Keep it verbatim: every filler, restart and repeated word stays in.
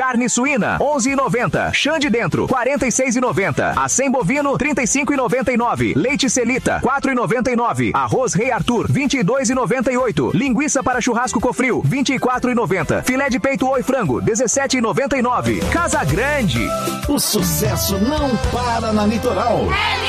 Carne suína, onze e noventa. Chã de dentro, quarenta e seis e noventa. Acém bovino, trinta e cinco e noventa e nove. Leite Celita, quatro e noventa e nove. Arroz Rei Arthur, vinte e dois e noventa e oito. Linguiça para churrasco Cofril, vinte e quatro e noventa. Filé de peito oi frango, dezessete e noventa e nove. Casa Grande. O sucesso não para na Litoral.